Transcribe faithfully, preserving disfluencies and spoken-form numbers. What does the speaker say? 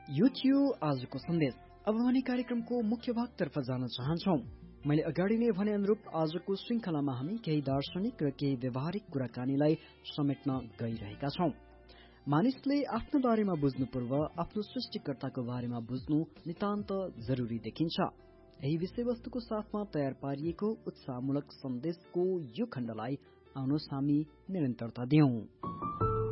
यो थियो आजको सन्देश। अब भने कार्यक्रमको मुख्य भागतर्फ जान चाहन्छौं। मैले अगाडि नै भने अनुरूप आजको श्रृंखलामा हामी केही दार्शनिक र केही व्यवहारिक कुराकानीलाई समेट्न गइरहेका छौं। मानिसले आफ्नो बारेमा बुझ्नु पूर्व आफ्नो सृष्टिकर्ताको बारेमा बुझ्नु नितान्त जरुरी देखिन्छ। यही विषयवस्तुको साथमा तयार पारिएको उत्साहमूलक सन्देशको यो खण्डलाई आउनुहोस् हामी निरन्तरता दिउँ।